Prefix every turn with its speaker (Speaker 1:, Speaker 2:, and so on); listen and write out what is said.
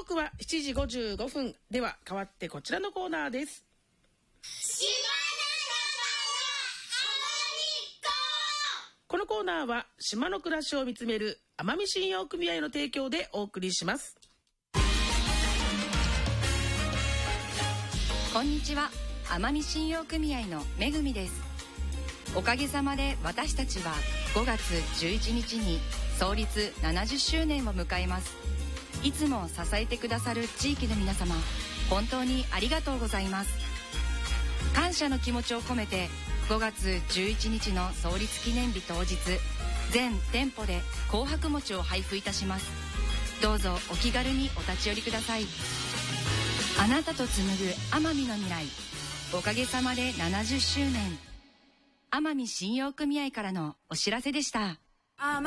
Speaker 1: 刻は7時55分。では変わってこちらのコーナーです。このコーナーは島の暮らしを見つめる奄美信用組合の提供でお送りします。
Speaker 2: こんにちは、奄美信用組合のめぐみです。おかげさまで私たちは5月11日に創立70周年を迎えます。いつも支えてくださる地域の皆様、本当にありがとうございます。感謝の気持ちを込めて5月11日の創立記念日当日、全店舗で紅白餅を配布いたします。どうぞお気軽にお立ち寄りください。あなたと紡ぐ奄美の未来、おかげさまで70周年。奄美信用組合からのお知らせでした。